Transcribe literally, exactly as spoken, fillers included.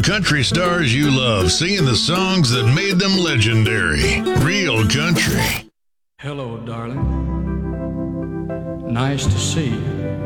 country stars you love singing the songs that made them legendary. Real country. Hello, darling. Nice to see you.